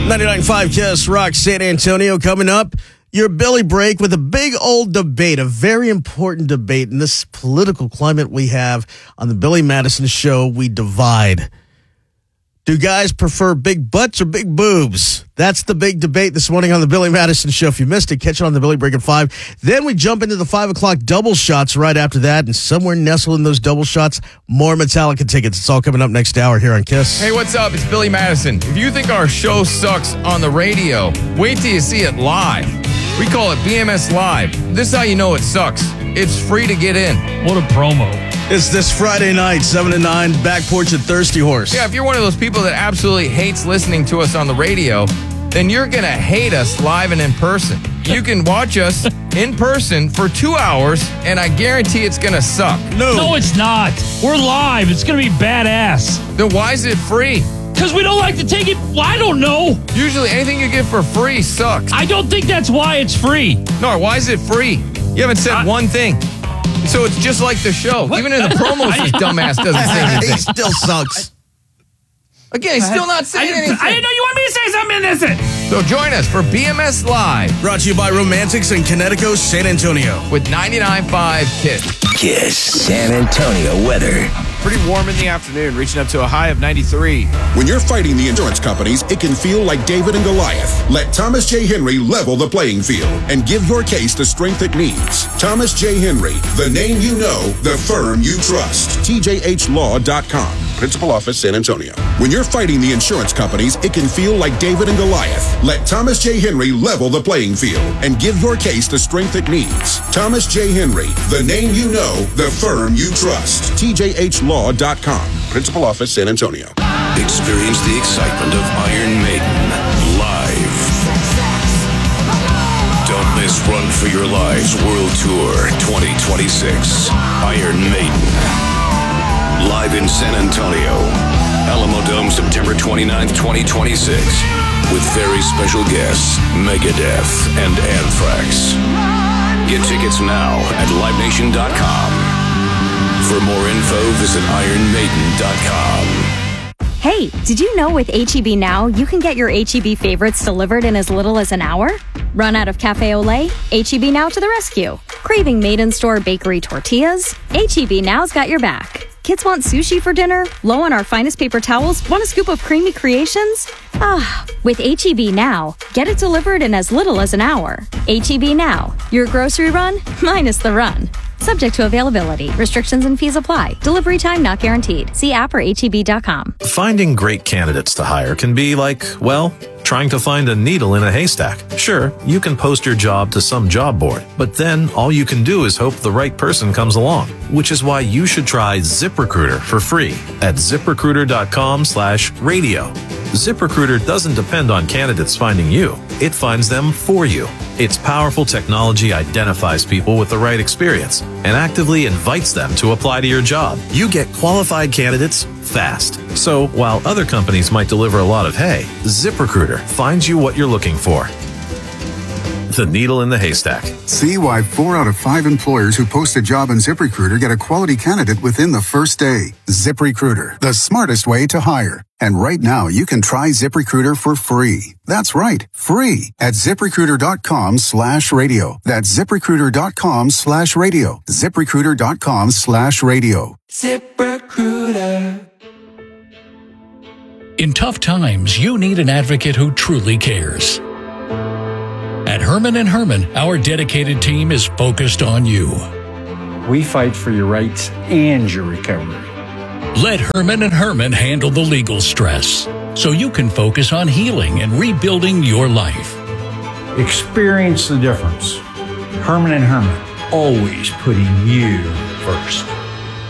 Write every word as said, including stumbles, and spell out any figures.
ninety-nine point five Kiss Rock San Antonio coming up. Your Billy Break with a big old debate, a very important debate in this political climate we have on the Billy Madison Show. We divide. Do guys prefer big butts or big boobs? That's the big debate this morning on the Billy Madison Show. If you missed it, catch it on the Billy Break at five. Then we jump into the five o'clock double shots right after that. And somewhere nestled in those double shots, more Metallica tickets. It's all coming up next hour here on Kiss. Hey, what's up? It's Billy Madison. If you think our show sucks on the radio, wait till you see it live. We call it B M S Live. This is how you know it sucks. It's free to get in. What a promo. It's this Friday night, seven to nine, Back Porch at Thirsty Horse. Yeah, if you're one of those people that absolutely hates listening to us on the radio, then you're going to hate us live and in person. You can watch us in person for two hours, and I guarantee it's going to suck. No. No, it's not. We're live. It's going to be badass. Then why is it free? Because we don't like to take it. Well, I don't know. Usually anything you get for free sucks. I don't think that's why it's free. No, why is it free? You haven't said I- one thing. So it's just like the show. What? Even in the promos, this dumbass doesn't say He anything. still sucks. Again, he's still not I saying didn't, anything. I didn't know you wanted me to say something in this. So join us for B M S Live Brought to you by Romantics in Connecticut, San Antonio. with ninety-nine point five Kiss. Kiss San Antonio weather. Pretty warm in the afternoon, reaching up to a high of ninety-three. When you're fighting the insurance companies, it can feel like David and Goliath. Let Thomas J. Henry level the playing field and give your case the strength it needs. Thomas J. Henry, the name you know, the firm you trust. T J H law dot com. Principal Office, San Antonio. When you're fighting the insurance companies, it can feel like David and Goliath. Let Thomas J. Henry level the playing field and give your case the strength it needs. Thomas J. Henry, the name you know, the firm you trust. T J H law dot com. Principal Office, San Antonio. Experience the excitement of Iron Maiden live. Don't miss Run for Your Lives World Tour twenty twenty-six. Iron Maiden. Live in San Antonio. Alamo Dome, September twenty-ninth, twenty twenty-six. With very special guests, Megadeth and Anthrax. Get tickets now at live nation dot com. For more info, visit iron maiden dot com. Hey, did you know with H E B Now, you can get your H E B favorites delivered in as little as an hour? Run out of Cafe Olay? H E B Now to the rescue. Craving Maiden Store Bakery tortillas? H E B Now's got your back. Kids want sushi for dinner? Low on our finest paper towels? Want a scoop of creamy creations? Ah, with H E B Now, get it delivered in as little as an hour. H E B Now, your grocery run minus the run. Subject to availability. Restrictions and fees apply. Delivery time not guaranteed. See app or H E B dot com. Finding great candidates to hire can be like, well, trying to find a needle in a haystack. Sure, you can post your job to some job board, but then all you can do is hope the right person comes along, which is why you should try ZipRecruiter for free at zip recruiter dot com slash radio. ZipRecruiter doesn't depend on candidates finding you. It finds them for you. Its powerful technology identifies people with the right experience and actively invites them to apply to your job. You get qualified candidates fast. So while other companies might deliver a lot of hay, ZipRecruiter finds you what you're looking for. The needle in the haystack. See why four out of five employers who post a job on ZipRecruiter get a quality candidate within the first day. ZipRecruiter, the smartest way to hire. And right now, you can try ZipRecruiter for free. That's right, free at zip recruiter dot com slash radio. That's zip recruiter dot com slash radio. zip recruiter dot com slash radio. ZipRecruiter. In tough times, you need an advocate who truly cares. At Herman and Herman, our dedicated team is focused on you. We fight for your rights and your recovery. Let Herman and Herman handle the legal stress so you can focus on healing and rebuilding your life. Experience the difference. Herman and Herman, always putting you first.